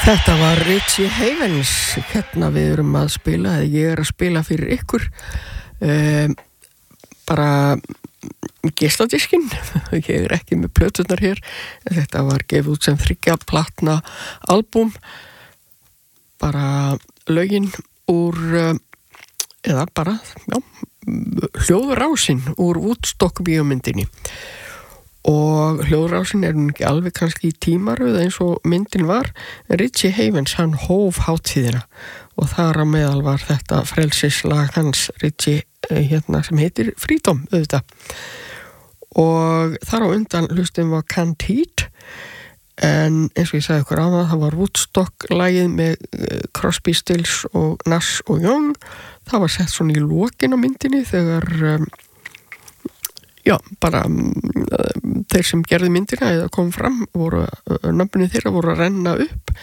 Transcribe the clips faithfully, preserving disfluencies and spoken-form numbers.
Þetta var Richie Havens, hérna við erum að spila, eða ég er að spila fyrir ykkur, um, bara geisladiskinn, ég er ekki með plöturnar hér, en þetta var gefið út sem þriggja platna albúm, bara lögin úr, eða bara, já, hljóðrásinn úr Woodstock bíómyndinni. Og hljóðrásin er hún ekki alveg kannski í tímaröð eins og myndin var. Richie Havens, hann hóf hátíðina og þar á meðal var þetta frelsislag hans Richie hérna sem heitir Freedom auðvitað. Og þar á undan hlustum var Canned Heat, en eins og ég sagði ykkur áðan, það var Woodstock lagið með Crosby, Stills og Nash og Young. Það var sett svona í lokin á myndinni þegar um, já, bara um, þeir sem gerði myndina eða kom fram, voru, nöfninu þeirra voru að renna upp.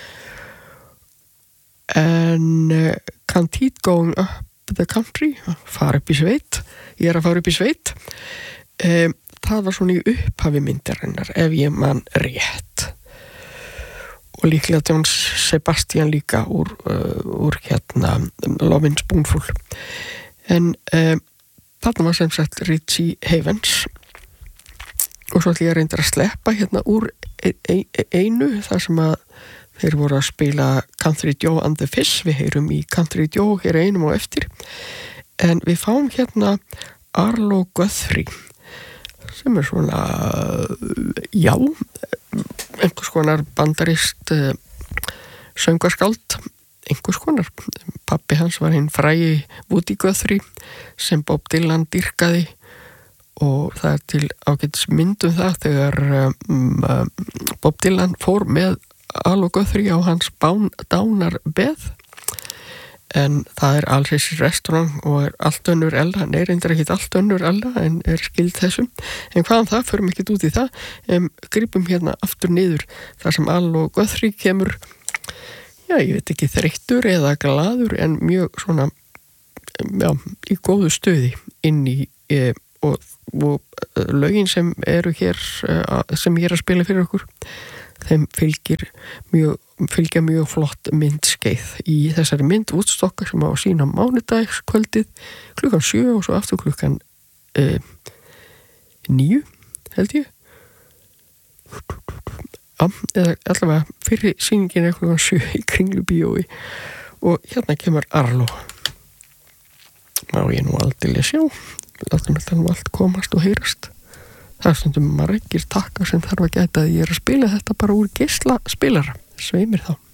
En uh, Canned Heat Going Up the Country, fara upp í sveit, ég er að fara upp í sveit, um, það var svona í upphafi myndarinnar, ef ég man rétt. Og líklega John Sebastian líka úr, uh, úr hérna Lovin' Spoonful. En um, þarna var sem sagt Richie Havens og svo ætla ég að reynda að sleppa hérna úr einu þar sem að þeir voru að spila Country Joe and the Fish. Við heyrum í Country Joe hér einum og eftir, en við fáum hérna Arlo Guthrie sem er svona, já, einhvers konar bandarist uh, söngarskáld, einhvers konar. Pappi hans var hinn frægi Woody Guthrie sem Bob Dylan dýrkaði, og það er til ágætis myndum það þegar um, Bob Dylan fór með Arlo Guthrie á hans dánarbeð, en það er Alsis restaurant og er allt önnur Ella, nei reyndar ekki allt önnur Ella en er skild þessum, en hvaðan það, förum ekkert út í það, um, gripum hérna aftur niður þar sem Arlo Guthrie kemur, já, ég veit ekki, þreyttur eða glaður, en mjög svona, já, í góðu stöði inn í, e, og, og lögin sem eru hér, sem ég er að spila fyrir okkur, þeim fylgir mjög, fylgja mjög flott myndskeið í þessari mynd Woodstock sem á að sína mánudagskvöldið klukkan sjö og svo aftur klukkan e, níu, held ég. Já, eða allavega fyrir sýningin er klukkan sjö í Kringlubíói, og hérna kemur Arlo. Má ég nú aldrei sjá, látum þetta nú allt komast og heyrast. Það er stundum margir takkar sem þarf að gæta að ég er að spila þetta bara úr geisla spilara, sveimir þá.